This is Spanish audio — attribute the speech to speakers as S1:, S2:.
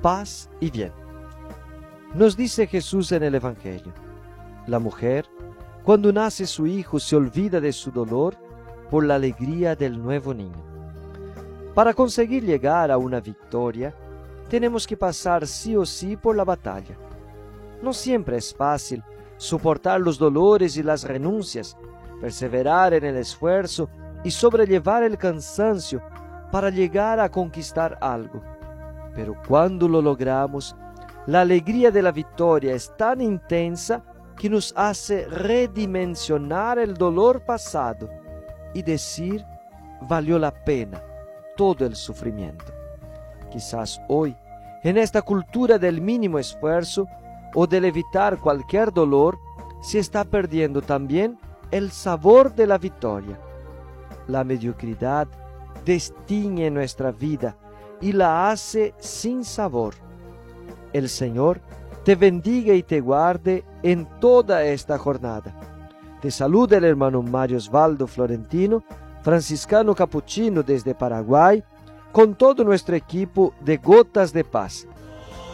S1: paz y bien. Nos dice Jesús en el Evangelio: la mujer, cuando nace su hijo, se olvida de su dolor por la alegría del nuevo niño. Para conseguir llegar a una victoria, tenemos que pasar sí o sí por la batalla. No siempre es fácil soportar los dolores y las renuncias, perseverar en el esfuerzo y sobrellevar el cansancio para llegar a conquistar algo. Pero cuando lo logramos, la alegría de la victoria es tan intensa que nos hace redimensionar el dolor pasado y decir: valió la pena todo el sufrimiento. Quizás hoy, en esta cultura del mínimo esfuerzo o del evitar cualquier dolor, se está perdiendo también el sabor de la victoria. La mediocridad destiñe nuestra vida y la hace sin sabor. El Señor te bendiga y te guarde en toda esta jornada. Te saluda el hermano Mario Osvaldo Florentino, franciscano capuchino desde Paraguay, con todo nuestro equipo de Gotas de Paz.